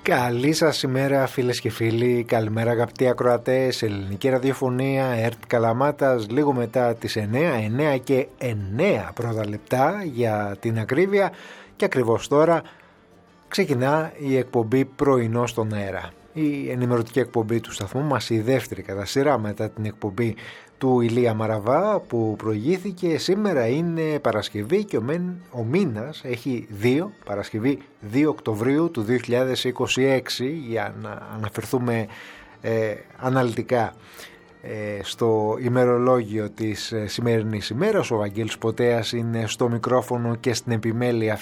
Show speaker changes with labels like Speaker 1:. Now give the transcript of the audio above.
Speaker 1: Καλή σας ημέρα φίλες και φίλοι, καλημέρα αγαπητοί ακροατές, ελληνική ραδιοφωνία, ΕΡΤ Καλαμάτας, λίγο μετά τις 9 και 9 πρώτα λεπτά για την ακρίβεια, και ακριβώς τώρα ξεκινά η εκπομπή πρωινό στον αέρα. Η ενημερωτική εκπομπή του σταθμού μας, η δεύτερη κατά σειρά μετά την εκπομπή του Ηλία Μαραβά που προηγήθηκε. Σήμερα είναι Παρασκευή και ο μήνας έχει 2, Παρασκευή 2 Οκτωβρίου του 2026, για να αναφερθούμε αναλυτικά στο ημερολόγιο της σημερινής ημέρας. Ο Βαγγέλης Ποτέας είναι στο μικρόφωνο και στην επιμέλεια